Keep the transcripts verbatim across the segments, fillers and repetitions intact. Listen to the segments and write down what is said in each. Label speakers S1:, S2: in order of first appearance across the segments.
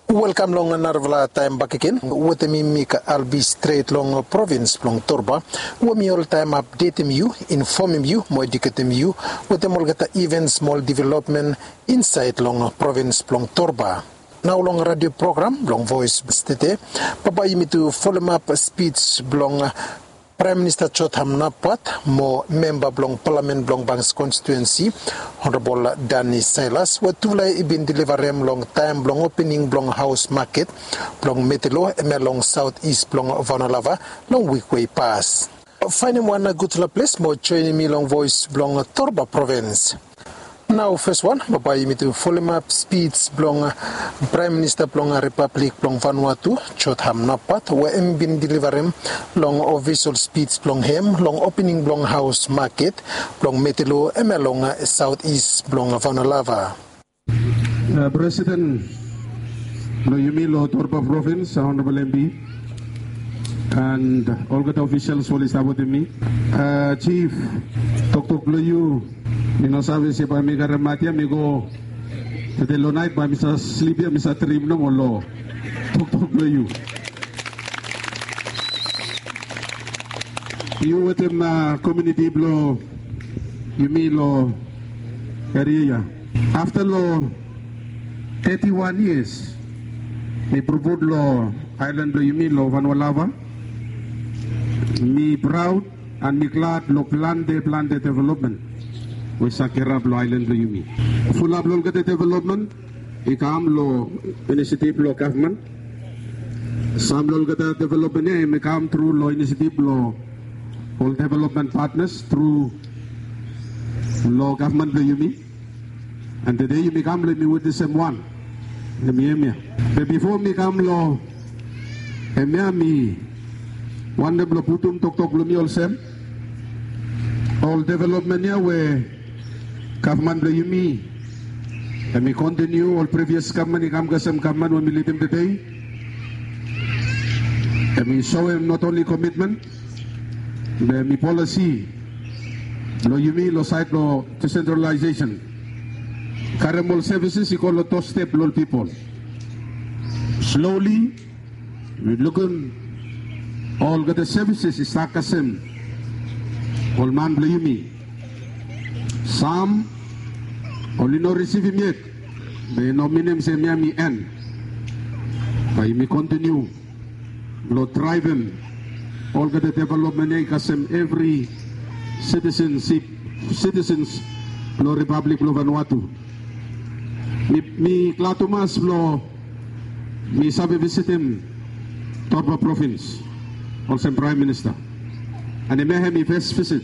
S1: Welcome long narvla time back again with me Mika Albi straight long province long Torba with me all time updating you, informing you, modicating you with the molgata even small development inside long province long Torba. Now long radio program long voice stete papa me to follow up speech long Prime Minister Chotham Napat, mo member blong Parliament blong Banks constituency, Honorable Danny Silas, what tulay ibin deliverem long time blong opening blong house market, blong Metelo, eme long southeast blong Vanalava, long weekway pass. Finding one good place, mo joining me long voice blong Torba province. Now, first one, mabay mi to follow up speech blong Prime Minister blong Republic blong Vanuatu, Chotham Napat, wa embin deliverem long official speech blong hem, long opening blong house market, blong Metelo, eme long southeast blong Vanalava.
S2: Uh, President Lo Yumilo Torba Province, Honorable M P, and all good officials who are with me, uh, Chief Tok Tok Loyu. Minasabi si pa mi karamati amigo the night ba misa sleep ya misa trim no molo tok tok layu you with him uh, community blow you mean lo area after lo thirty-one years mi provod lo island lo you mean lo Vanuatu mi proud and mi glad lo plan de plan de development we Sakirab lo island lo yumi. Full up lo gate development, ikam lo initiative lo government. Some lo gate development eh ikam through lo initiative lo all development partners through lo government lo yumi. And today you become lo me with the same one. The me But before me come lo emia mi one de lo putum tok tok lo mi all same. All development here where government lo yumi and we continue all previous government ikam gasam government when we lead him today and we show him not only commitment but we policy lo yumi lo side lo decentralization current services we call lo two step lo people slowly we looking all the services is takasem all man lo yumi some only no receiving yet. They no minimum say me end. But me continue. Lo drive him. All the development kasem every citizenship citizens lo Republic lo Vanuatu. Mi mi klatumas lo mi sabi visit him Torba province. Also Prime Minister. And me have me first visit.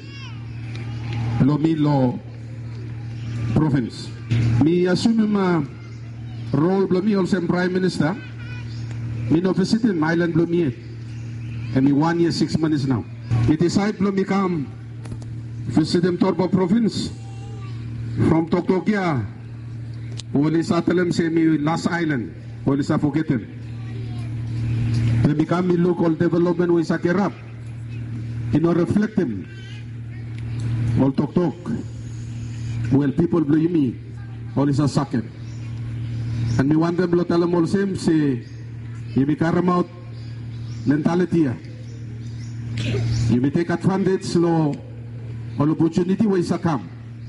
S2: Lo mi lo province. Me assume ma role blo mi also Prime Minister. Me no visit in island blo mi. And me one year six months now. Me decide blo mi come visit in Torba province. From Toktokia. Wali sa talam say me last island. Wali sa forgotten. Me become me local development with Sakirab. You know reflect him. All talk talk. Well, people blame me. All is a socket. And me want them to tell them all same say, you be carry out mentality. You be take advantage lo all opportunity where is a come.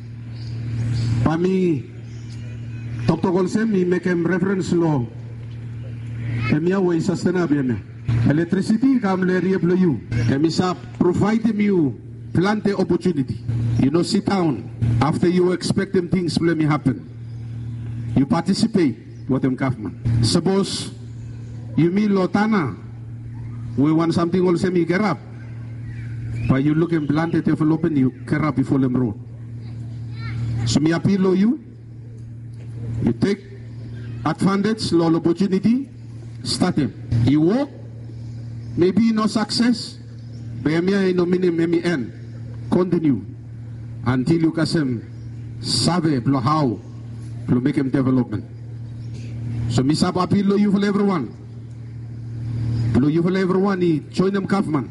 S2: For me, talk talk all same me make him reference lo. Emia way sustainable. Electricity come le area blow you. Emisa provide them you plenty opportunity. You know, sit down. After you expect them things let me happen. You participate with them government. Suppose you mean Lotana, we want something also me get up. But you look and plant it development, you get up before them road. So me appeal to you. You take advantage, law opportunity, start them. You work, maybe no success, but me no minimum me end. Continue until you kasem sabe plo how to make him development. So mi sab appeal lo you for everyone. Lo you for everyone ni join them government.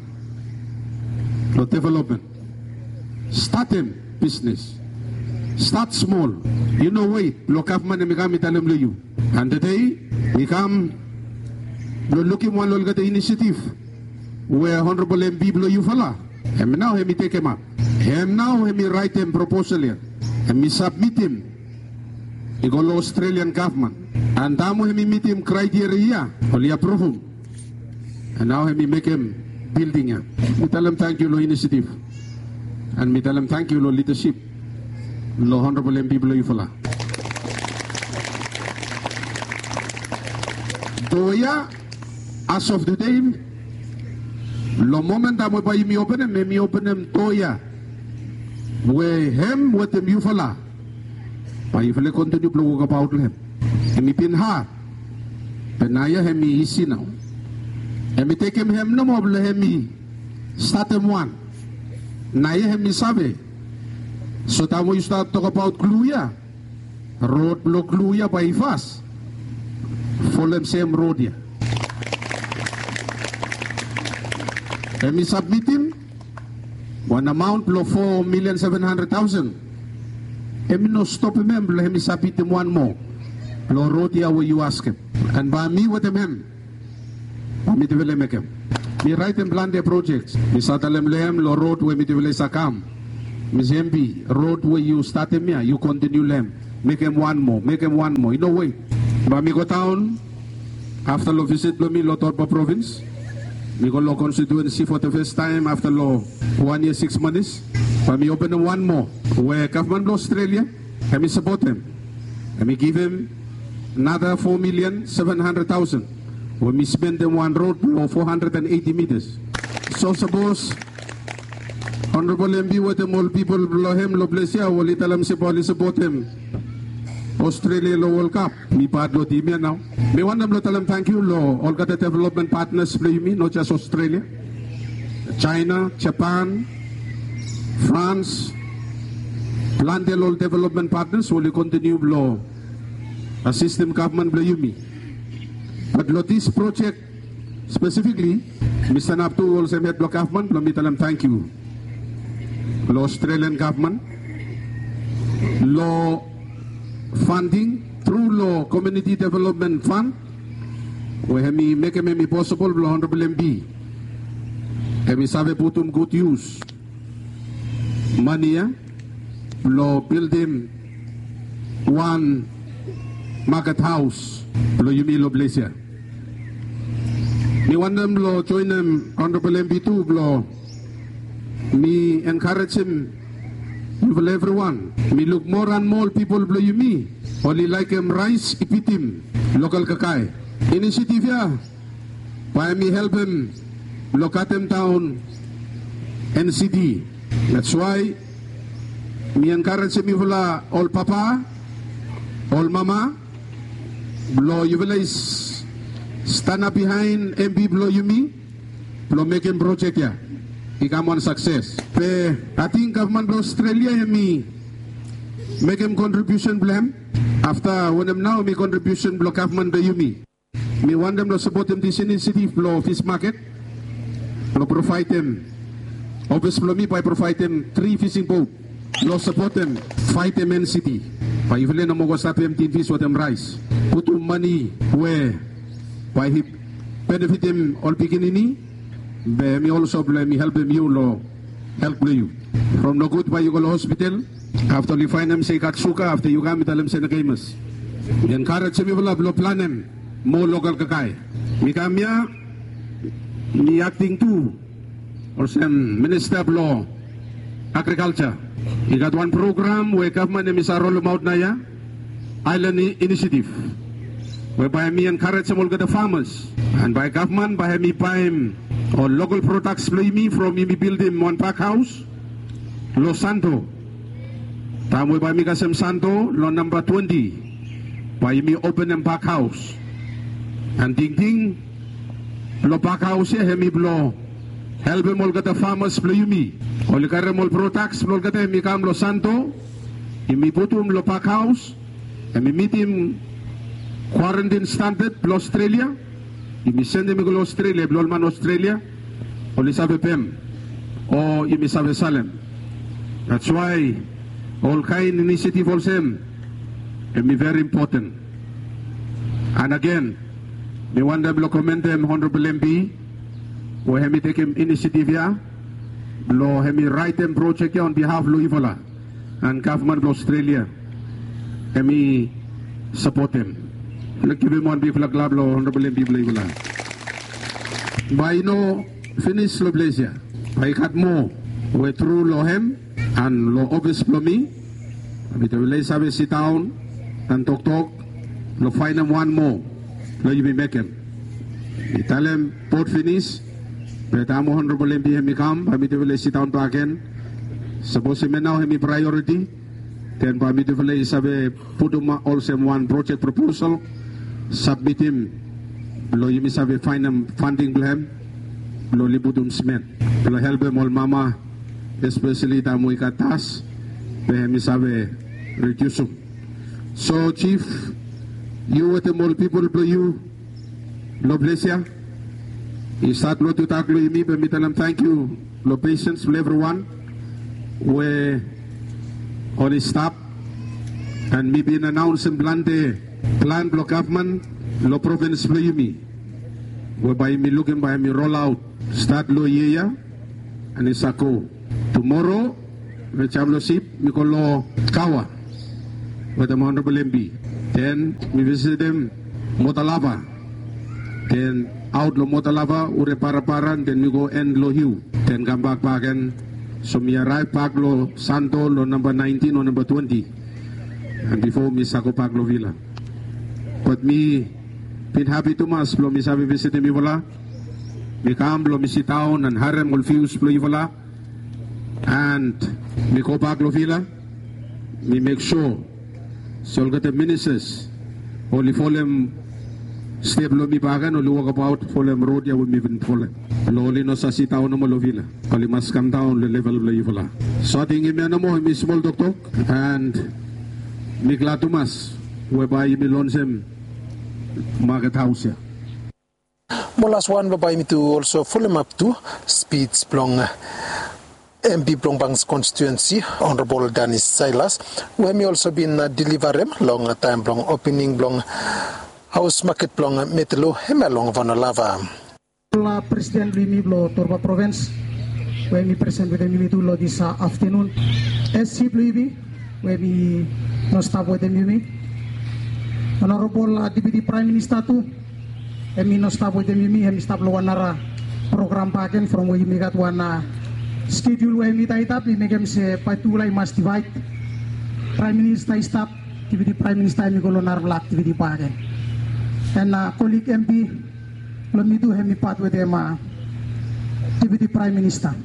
S2: Lo development. Start him business. Start small. You know wait, lo government ni mikami talem lo you. And today, we come looking one look at the initiative where Honorable M P Blow Yufala. And now he take him up. And now he write him proposal here. And we submit him. He go to Australian government. And now he meet him criteria. Only approve him. And now he make him building here. We tell him thank you, Lo initiative. And we tell him thank you, Lo leadership. Lo Honorable M P Blow Yufala. Doya, as of today, lo moment amo pa imi open him, imi open him Doya. We hem with him Yufala. Pa Yufala continue blow ka pa him. Imi pinha. Penaya hemi isi now. Emi take him hem no moble hemi. Start him one. Naya hemi sabe. So tamo you start talk about Kluya. Road blow Kluya pa ifas. Follow same road here. Let me submit him one amount of four million seven hundred thousand. Let me no stop him. Let me submit him one more. Lo road here where you ask him. And by me with him, by me to make him. Me write him plan the projects. Me satalem lehem lo road where me to sakam. Miss M P road where you start him here, you continue lehem. Make him one more. Make him one more. You know wait. Bamigo town, after lo visit lo mi lo Torba province, mi go lo constituency for the first time after lo one year six months. Bami open one more where government of Australia, and me support him, and me give him another four million seven hundred thousand. When me spend them one road for four hundred and eighty meters. So suppose Honorable M P with them all people lo him lo bless ya, wali talam si poli support him. Australia lo World Cup, mi part lo team yan now. Me want them lo tell them thank you lo all got the development partners play me, not just Australia, China, Japan, France, plan the all development partners will continue lo assist them government play me. But lo this project specifically, Mister Naptu also met lo government lo mi tell them thank you. Lo Australian government, lo funding through law community development fund where me make me possible lo Honorable M P kami sabi putum good use money ya lo building one market house lo yumi lo place ya mi wandam lo join them Honorable M P too lo me encourage him for everyone. Me look more and more people blow you me. Only like him rice, ipit him. Local kakay. Initiative ya. Why me help him. Look at him town. N C D. That's why me encourage him for all papa, all mama. Blow you will stand up behind M P blow you me. Blow make him project ya. Become one success. Pe, I think government of Australia me make him contribution blame. After when them now me contribution block government the Yumi. Me want them to support them this initiative blow fish market. Blow provide them. Obviously me by provide them three fishing boat. Blow support them. Fight them N C T. Pa ifle na mo go sa P M T fish with them rice. Put money where by he benefit them all beginning. Be me also blame me help them you lo help you from no good by you go to hospital after you find them say katsuka after you come tell them say nagamas encourage me wala lo planem mo local kakay mi kamya ni acting too or some minister of law agriculture he got one program where government is a roll out na ya island initiative whereby me encourage them all the farmers and by government by me buy him or local products play me from me building one pack house Lo Santo tamo by me kasem Santo lo number twenty by me open and pack house and ding ding lo pack house he me blow help him all get the farmers play me all carry all products all get me kam Lo Santo me putum lo pack house and me meet him quarantine standard lo Australia. Imi send him to Australia, Blolman Australia, or Lisabe Pem, or Imi Sabe Salem. That's why all kind initiative also and be very important. And again, me want them to commend them, Honorable M P, who have taken initiative here, lo have write them project on behalf of Ivola and government of Australia. Have support them. Let's give him one big flag, lo Honorable M P Ivola. By no finish lo Blazer. By cut more, we through lo him and lo office lo me. We will say sit down and talk talk. Lo find them one more. Lo you be make him. We tell him port finish. But I'm Honorable M P him come. We will sit down back again. Suppose him now him priority. Then we will say put him also one project proposal. Submit him. Lo you miss have find him funding him. Lo libudum cement. Lo help him all mama. Especially the muika task. They him miss have reduce him. So Chief, you with the more people to you, lo bless ya. He start lo to talk to me, but me tell him thank you, lo patience to everyone. We on his stop and me been announcing plan the plan lo government, lo province lo you me. Whereby me looking by me roll out, start lo yeya, and it's a go. Tomorrow, we have lo sip, me call lo kawa. With the Honorable M P. Then we visit them Motalava. Then out lo Motalava, ure para-paran, then we go end lo hiu. Then come back back and so we arrive back lo Santo lo number nineteen or number twenty. And before me sako back lo villa. But me been happy to mas lo mi sabi visit me wala. Me come lo mi sit down and harem ul fuse lo wala. And me go back lo villa. Me make sure so get the ministers only for them step lo mi bagan only walk about for them road ya will me even for them loli no sa si tao no mo lovila only must come down the level lo ivola so ating imi ano mo mi small doktok and mi glatumas whereby mi lonsem market house ya
S1: Molas one whereby me to also follow up to speeds plong M P Plongbang's constituency, Honorable Dennis Silas, where me also been uh, deliver him long time long opening long house market long metelo him along Vanalava.
S3: La President Limi Blo Torba Province, where me present with me to lo this uh, afternoon. S C Bluibi, where me no stop with me. Honorable uh, Deputy Prime Minister too, and me no stop with me. Him stop lo wanara program paken from where me got one. Uh, Schedule where we tie up, we make him say, Patulai must divide. Prime Minister stop, activity Prime Minister, we go on our activity park. And uh, colleague M P, let me do him part with him, uh, activity Prime Minister.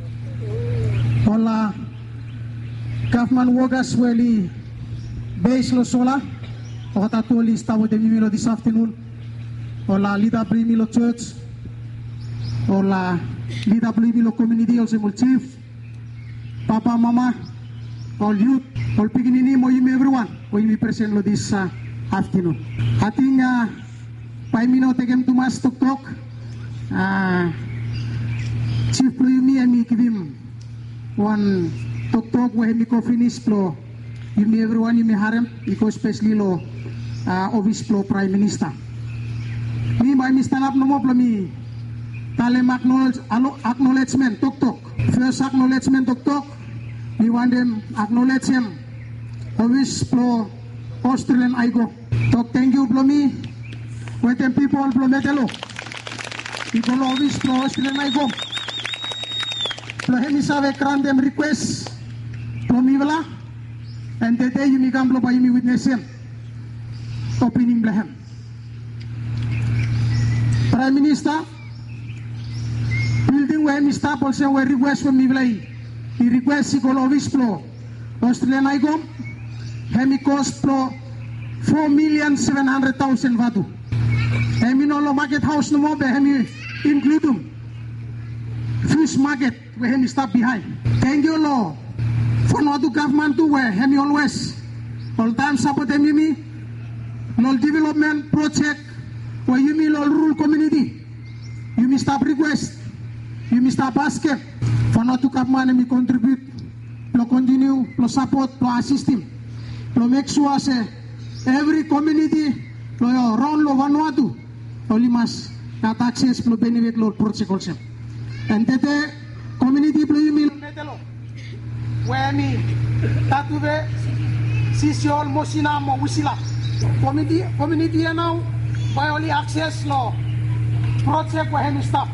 S3: All government workers will be based on solar, or that all is with the Mimilo this afternoon, or la Lida Primilo Church, or la Lida Primilo community, also chief, Papa, Mama, all youth, all beginning, mo everyone, will be present this uh, afternoon. I think uh, five minutes again to mas talk talk. Uh, Chief Pluyumi and me give him one talk talk where he go finish flow. You may everyone you may harem because especially lo uh, office flow Prime Minister. Me by me stand up no more for me. Talem acknowledge acknowledgement talk talk. First acknowledgement talk talk. We want them acknowledge him. Office flow Australian I go. Talk thank you for me. With them people from Metelo. People always flow Australian I go. Flow him is a random request from me wala. And the day you may come by me witness him. Opening blahem. Prime Minister, building where me stop also where request from me wala. He requests he call always flow Australian I go. Hemi cost flow four million seven hundred thousand vatu. Hemi no market house no more, hemi include them. Fish market where hemi stop behind. Thank you, Lord. For no to government to where hemi always all time support hemi me. No development project where you me all rural community. You me stop request. You me stop basket. For no to government hemi contribute. No continue, no support, no assist him. No make sure say every community no around lo tolimas kat access plo benefit lo project also. And tete community plo yumi lo metelo. Wemi tatuve sisiol mosina mo wisila. Community community now by only access lo project wa hemi staff.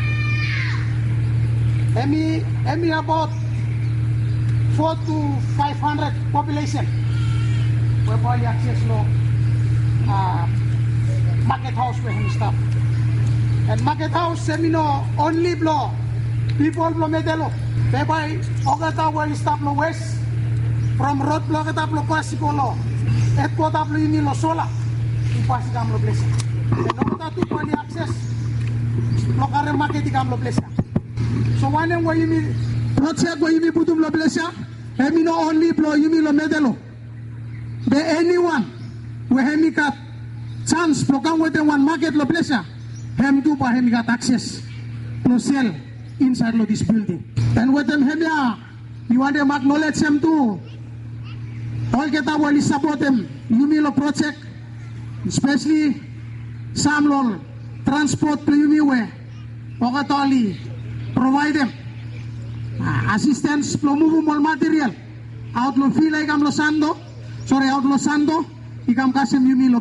S3: Hemi hemi about four to five hundred population. We only access lo uh, market house wa hemi staff. And market house semino only blow people blow medelo. Bye ogata well staff lo west from road block eta blow classico lo. Et kota blow ini lo sola. Ipasi kam lo place. And ogata tu only access lo kare market kam lo place. So one wa yimi project wa yimi putum lo place. Hemi no only blow yimi lo medelo. The anyone we hemi kat chance program with one market lo place. Hem tu pa hem got access to sell inside of this building. And with them hem ya, you want them acknowledge them too. All get our support them. You mean project, especially some lol transport to you way. Okatoli provide them uh, assistance to move more material. Out lo feel like am lo sando, sorry out lo sando, ikam kasem you mean